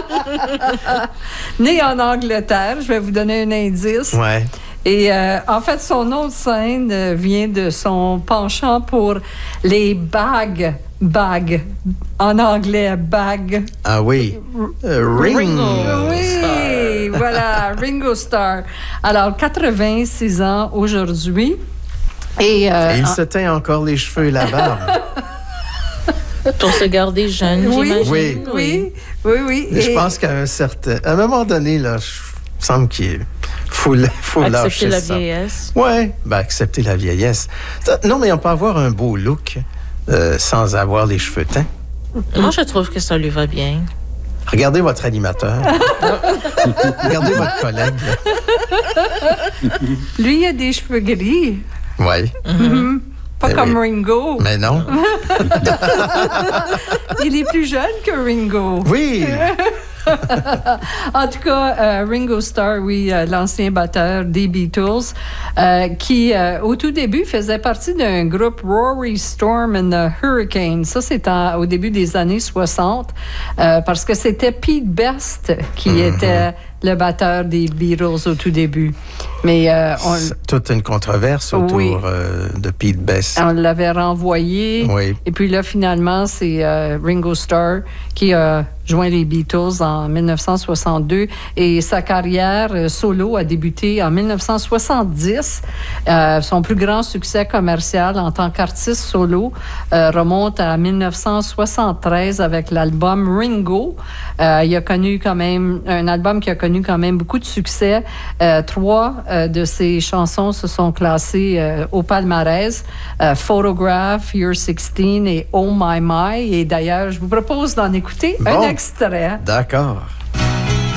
Né en Angleterre, je vais vous donner un indice. Ouais. Et en fait, son nom de scène vient de son penchant pour les bagues. En anglais, bag. Ah oui. Ringo. Oui, voilà, Ringo Starr. Alors, 86 ans aujourd'hui. Et il se teint encore les cheveux et la barbe. Pour se garder jeune, j'imagine. Oui. Je pense qu'à un moment donné, là, il me semble qu'il faut lâcher ça. Accepter la vieillesse. Oui, accepter la vieillesse. Non, mais on peut avoir un beau look sans avoir les cheveux teints. Moi, je trouve que ça lui va bien. Regardez votre animateur. Regardez votre collègue. Lui, il a des cheveux gris. Oui. Mm-hmm. Pas comme Ringo. Mais non. Il est plus jeune que Ringo. Oui. En tout cas, Ringo Starr, oui, l'ancien batteur des Beatles, qui, au tout début, faisait partie d'un groupe Rory Storm and the Hurricane. Ça, c'est au début des années 60, parce que c'était Pete Best qui était le batteur des Beatles au tout début. Mais toute une controverse autour de Pete Best. On l'avait renvoyé. Oui. Et puis là, finalement, c'est Ringo Starr qui a joint les Beatles en 1962. Et sa carrière solo a débuté en 1970. Son plus grand succès commercial en tant qu'artiste solo remonte à 1973 avec l'album Ringo. Il a connu quand même un album qui a connu quand même beaucoup de succès. 3 de ses chansons se sont classées au palmarès. Photograph, You're 16 et Oh My My. Et d'ailleurs, je vous propose d'en écouter un extrait. D'accord.